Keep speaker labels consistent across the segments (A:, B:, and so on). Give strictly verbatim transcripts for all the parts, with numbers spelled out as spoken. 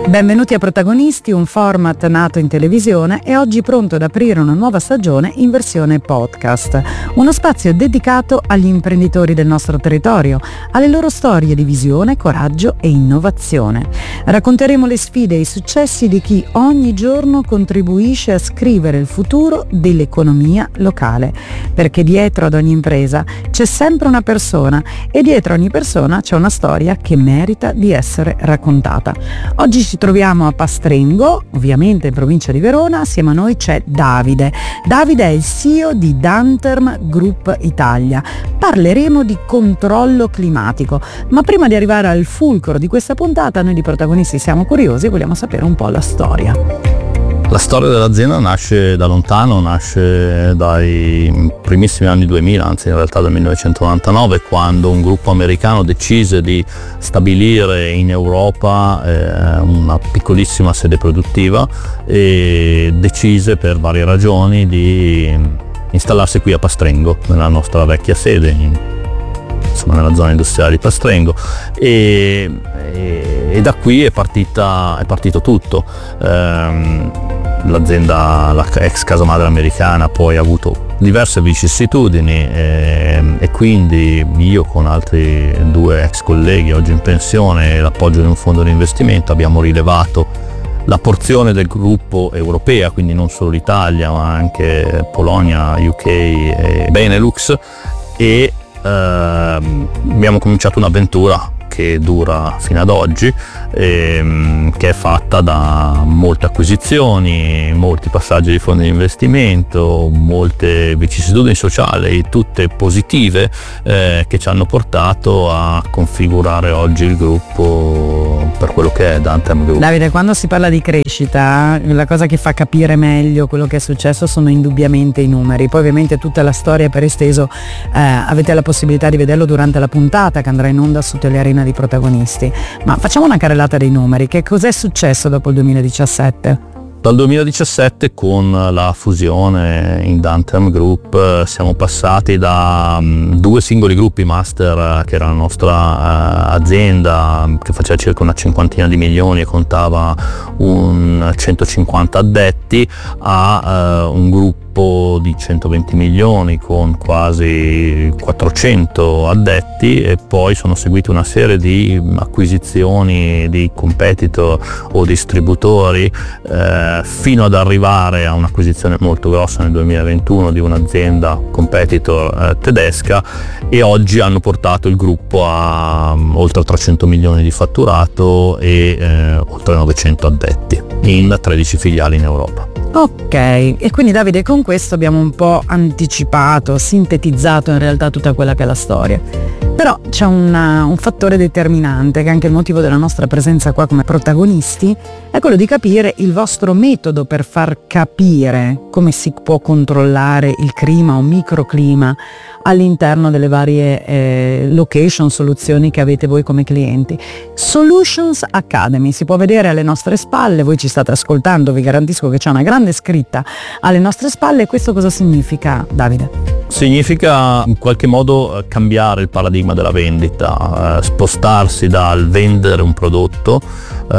A: Benvenuti a Protagonisti, un format nato in televisione e oggi pronto ad aprire una nuova stagione in versione podcast. Uno spazio dedicato agli imprenditori del nostro territorio, alle loro storie di visione, coraggio e innovazione. Racconteremo le sfide e i successi di chi ogni giorno contribuisce a scrivere il futuro dell'economia locale, perché dietro ad ogni impresa c'è sempre una persona e dietro ogni persona c'è una storia che merita di essere raccontata. Oggi ci troviamo a Pastrengo, ovviamente in provincia di Verona. Assieme a noi c'è Davide. Davide è il C E O di Danterm Group Italia. Parleremo di controllo climatico, ma prima di arrivare al fulcro di questa puntata, noi di Protagonisti siamo curiosi e vogliamo sapere un po' la storia.
B: La storia dell'azienda nasce da lontano, nasce dai primissimi anni duemila, anzi in realtà dal millenovecentonovantanove, quando un gruppo americano decise di stabilire in Europa eh, una piccolissima sede produttiva e decise per varie ragioni di installarsi qui a Pastrengo, nella nostra vecchia sede, in, insomma nella zona industriale di Pastrengo, e, e, e da qui è, partita, è partito tutto. Ehm, L'azienda, la ex casa madre americana, poi ha avuto diverse vicissitudini e, e quindi io con altri due ex colleghi oggi in pensione e l'appoggio di un fondo di investimento abbiamo rilevato la porzione del gruppo europea, quindi non solo l'Italia ma anche Polonia, U K e Benelux, e eh, abbiamo cominciato un'avventura che dura fino ad oggi, ehm, che è fatta da molte acquisizioni, molti passaggi di fondi di investimento, molte vicissitudini sociali, tutte positive, eh, che ci hanno portato a configurare oggi il gruppo per quello che è Danterm Group.
A: Davide, quando si parla di crescita, la cosa che fa capire meglio quello che è successo sono indubbiamente i numeri. Poi ovviamente tutta la storia per esteso eh, avete la possibilità di vederlo durante la puntata che andrà in onda su Telearena di Protagonisti. Ma facciamo una carrellata dei numeri. Che cos'è successo dopo il duemiladiciassette?
B: Dal duemiladiciassette, con la fusione in Danterm Group, siamo passati da um, due singoli gruppi master, che era la nostra uh, azienda che faceva circa una cinquantina di milioni e contava un centocinquanta addetti, a uh, un gruppo di centoventi milioni con quasi quattrocento addetti, e poi sono seguite una serie di acquisizioni di competitor o distributori eh, fino ad arrivare a un'acquisizione molto grossa nel duemilaventuno di un'azienda competitor eh, tedesca, e oggi hanno portato il gruppo a um, oltre trecento milioni di fatturato e eh, oltre novecento addetti in tredici filiali in Europa.
A: Ok, e quindi Davide, con questo abbiamo un po' anticipato, sintetizzato in realtà tutta quella che è la storia. Però c'è una, un fattore determinante, che è anche il motivo della nostra presenza qua come protagonisti, è quello di capire il vostro metodo per far capire come si può controllare il clima o microclima all'interno delle varie eh, location, soluzioni che avete voi come clienti. Solutions Academy si può vedere alle nostre spalle, voi ci state ascoltando, vi garantisco che c'è una grande scritta alle nostre spalle. Questo cosa significa, Davide?
B: Significa in qualche modo cambiare il paradigma della vendita, eh, spostarsi dal vendere un prodotto eh,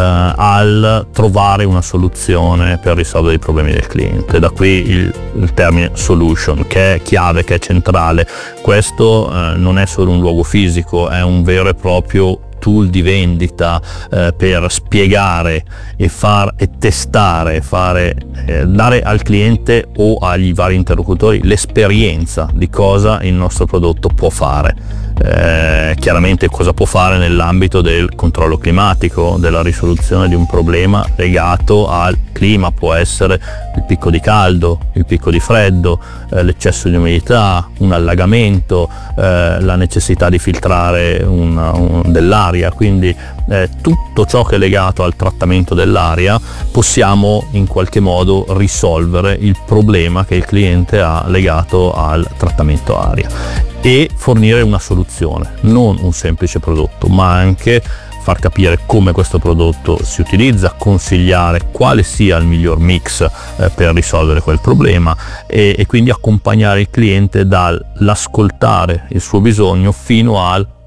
B: al trovare una soluzione per risolvere i problemi del cliente. Da qui il, il termine solution, che è chiave, che è centrale. Questo eh, non è solo un luogo fisico, è un vero e proprio tool di vendita eh, per spiegare e far e testare, fare, eh, dare al cliente o agli vari interlocutori l'esperienza di cosa il nostro prodotto può fare. Eh, chiaramente cosa può fare nell'ambito del controllo climatico, della risoluzione di un problema legato al clima. Può essere il picco di caldo, il picco di freddo, eh, l'eccesso di umidità, un allagamento, eh, la necessità di filtrare un, un, dell'aria, quindi eh, tutto ciò che è legato al trattamento dell'aria possiamo in qualche modo risolvere il problema che il cliente ha legato al trattamento aria e fornire una soluzione, non un semplice prodotto, ma anche far capire come questo prodotto si utilizza, consigliare quale sia il miglior mix eh, per risolvere quel problema e, e quindi accompagnare il cliente dall'ascoltare il suo bisogno fino al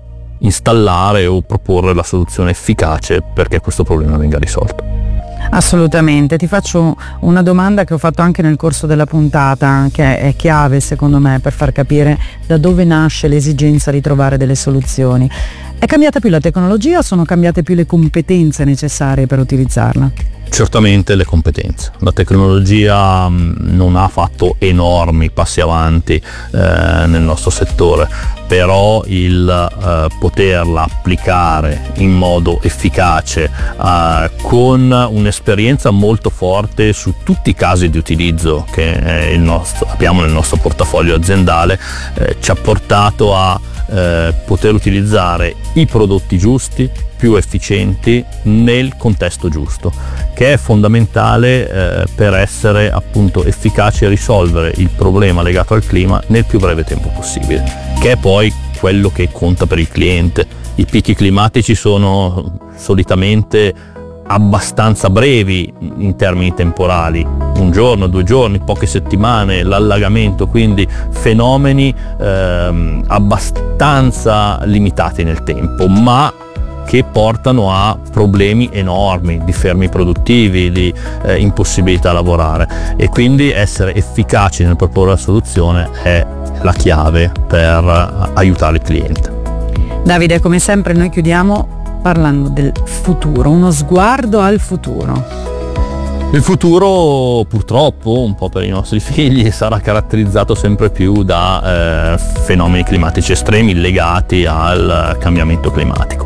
B: installare o proporre la soluzione efficace perché questo problema venga risolto.
A: Assolutamente, ti faccio una domanda che ho fatto anche nel corso della puntata, che è chiave secondo me per far capire da dove nasce l'esigenza di trovare delle soluzioni. È cambiata più la tecnologia o sono cambiate più le competenze necessarie per utilizzarla?
B: Certamente le competenze. La tecnologia non ha fatto enormi passi avanti eh, nel nostro settore, però il eh, poterla applicare in modo efficace eh, con un'esperienza molto forte su tutti i casi di utilizzo che è il nostro, abbiamo nel nostro portafoglio aziendale eh, ci ha portato a eh, poter utilizzare i prodotti giusti, più efficienti nel contesto giusto, che è fondamentale eh, per essere appunto efficaci a risolvere il problema legato al clima nel più breve tempo possibile, che è poi quello che conta per il cliente. I picchi climatici sono solitamente abbastanza brevi in termini temporali, un giorno, due giorni, poche settimane, l'allagamento, quindi fenomeni ehm, abbastanza limitati nel tempo, ma che portano a problemi enormi di fermi produttivi, di eh, impossibilità a lavorare, e quindi essere efficaci nel proporre la soluzione è la chiave per aiutare il cliente.
A: Davide, come sempre noi chiudiamo parlando del futuro, uno sguardo al futuro.
B: Il futuro purtroppo, un po' per i nostri figli, sarà caratterizzato sempre più da eh, fenomeni climatici estremi legati al cambiamento climatico.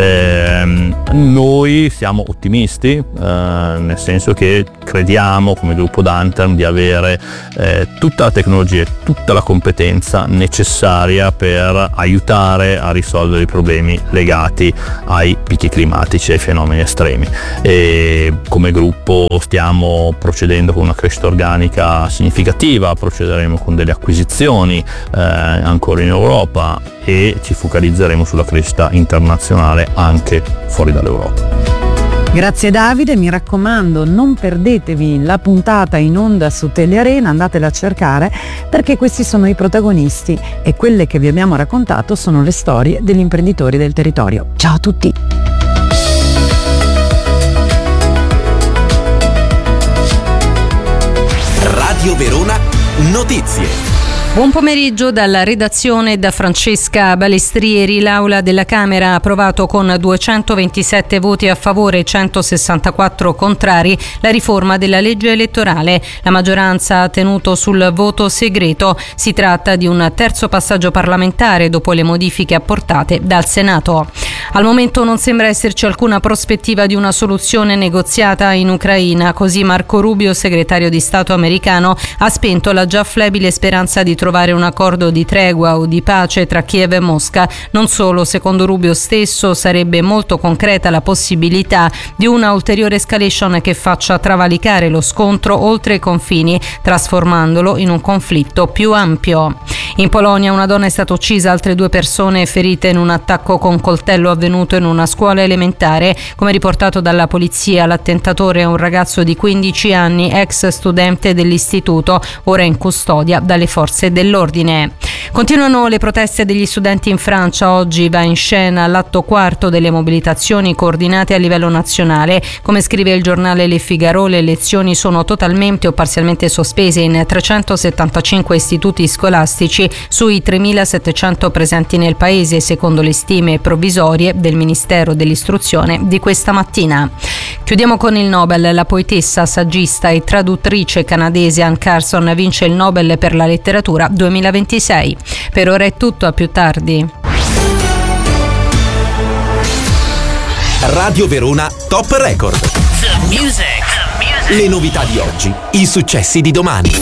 B: Eh, noi siamo ottimisti, eh, nel senso che crediamo come gruppo D'Anthem di avere eh, tutta la tecnologia e tutta la competenza necessaria per aiutare a risolvere i problemi legati ai picchi climatici e ai fenomeni estremi. E come gruppo stiamo procedendo con una crescita organica significativa, procederemo con delle acquisizioni eh, ancora in Europa e ci focalizzeremo sulla crescita internazionale anche fuori dall'Europa.
A: Grazie Davide, mi raccomando non perdetevi la puntata in onda su Telearena, andatela a cercare perché questi sono i protagonisti e quelle che vi abbiamo raccontato sono le storie degli imprenditori del territorio. Ciao a tutti!
C: Radio Verona Notizie.
D: Buon pomeriggio dalla redazione da Francesca Balestrieri. L'Aula della Camera ha approvato con duecentoventisette voti a favore e centosessantaquattro contrari la riforma della legge elettorale. La maggioranza ha tenuto sul voto segreto. Si tratta di un terzo passaggio parlamentare dopo le modifiche apportate dal Senato. Al momento non sembra esserci alcuna prospettiva di una soluzione negoziata in Ucraina, così Marco Rubio, segretario di Stato americano, ha spento la già flebile speranza di trovare un accordo di tregua o di pace tra Kiev e Mosca. Non solo, secondo Rubio stesso sarebbe molto concreta la possibilità di una ulteriore escalation che faccia travalicare lo scontro oltre i confini, trasformandolo in un conflitto più ampio. In Polonia una donna è stata uccisa, altre due persone ferite in un attacco con coltello avvenuto in una scuola elementare. Come riportato dalla polizia, l'attentatore è un ragazzo di quindici anni, ex studente dell'istituto, ora in custodia dalle forze dell'ordine. Continuano le proteste degli studenti in Francia. Oggi va in scena l'atto quarto delle mobilitazioni coordinate a livello nazionale. Come scrive il giornale Le Figaro, le lezioni sono totalmente o parzialmente sospese in trecentosettantacinque istituti scolastici sui tremilasettecento presenti nel paese, secondo le stime provvisorie del Ministero dell'Istruzione di questa mattina. Chiudiamo con il Nobel. La poetessa, saggista e traduttrice canadese Anne Carson vince il Nobel per la letteratura duemilaventisei. Per ora è tutto, a più tardi.
C: Radio Verona Top Record.
E: The music. The music.
C: Le novità di oggi, i successi di domani.